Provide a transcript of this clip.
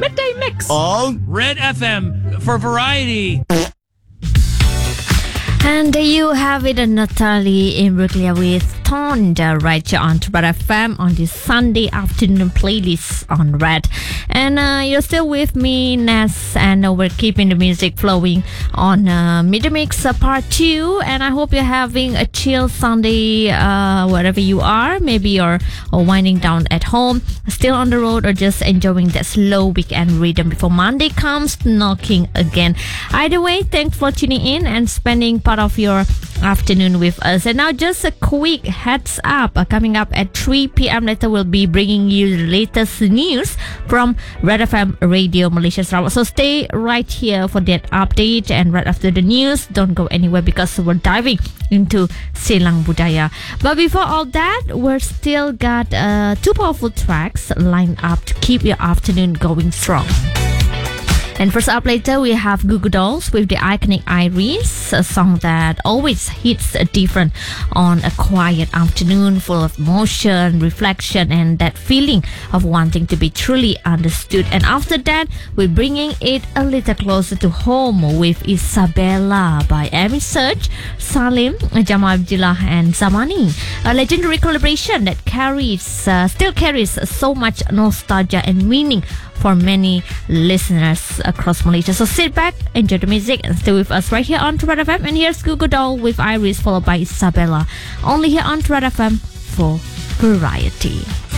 Midday Mix on Red FM for variety. And there you have it, Natalie Imbruglia with Tonda right here on Red FM on this Sunday afternoon playlist on Red. And you're still with me, Ness, and we're keeping the music flowing on Midday Mix Part 2. And I hope you're having a chill Sunday wherever you are. Maybe you're winding down at home, still on the road, or just enjoying that slow weekend rhythm before Monday comes knocking again. Either way, thanks for tuning in and spending part of your afternoon with us. And now just a quick heads up, coming up at 3 p.m. later we'll be bringing you the latest news from Red FM Radio Malaysia Sarawak. So stay right here for that update, and right after the news, don't go anywhere because we're diving into Selang Budaya. But before all that, we're still got 2 powerful tracks lined up to keep your afternoon going strong. And first up later, we have Goo Goo Dolls with the iconic Iris, a song that always hits different on a quiet afternoon full of motion, reflection, and that feeling of wanting to be truly understood. And after that, we're bringing it a little closer to home with Isabella by Amy Search, Salim, Jamal Abdullah, and Zamani. A legendary collaboration that still carries so much nostalgia and meaning for many listeners across Malaysia. So sit back, enjoy the music, and stay with us right here on Red FM. And here's Goo Goo Doll with Iris, followed by Isabella, only here on Red FM for variety.